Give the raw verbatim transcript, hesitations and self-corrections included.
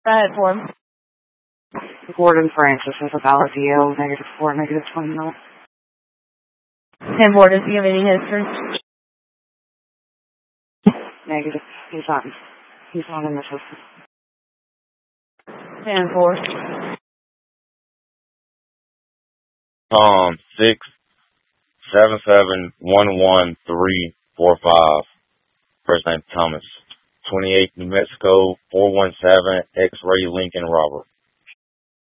ahead for him. Gordon Francis is a valid D L, negative four, negative twenty-nine. ten four, does he have any history? Negative. He's not, he's not in the system. ten four. Tom, six, seven, seven, one, one, three, four, five. First name Thomas. twenty-eight, New Mexico, four one seven, X-Ray Lincoln Robert.